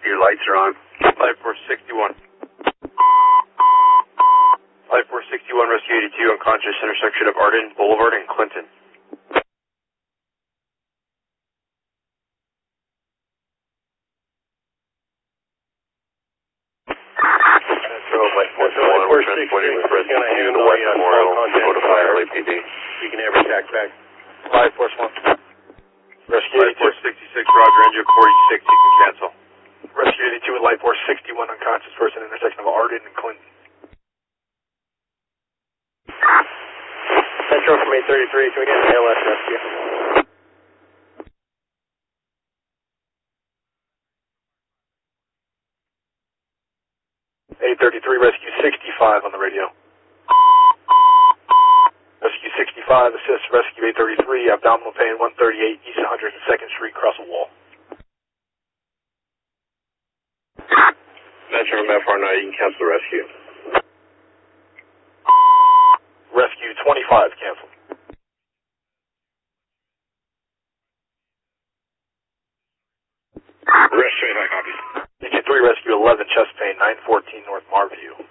Rescue, lights are on. Life Force 61. Life Force 61, Rescue 82, unconscious, intersection of Arden Boulevard and Clinton. Life Force 1, we're transporting with Rescue 2 to West Memorial, notify LAPD. You can have attack back. Life Force 1. Rescue 84, 66, Roger, Angio 46, you can cancel. Rescue 82 with Light Force 61, unconscious person, intersection of Arden and Clinton. Central from 833, can we get an ALS rescue? Rescue 65 on the radio. Rescue 65, assist Rescue 833, abdominal pain 138 East 102nd Street, cross a wall. Metro from FR9, you can cancel the rescue. Rescue 25, cancel. Rescue 25, copy. HA3, Rescue 11, chest pain, 914 North Marview.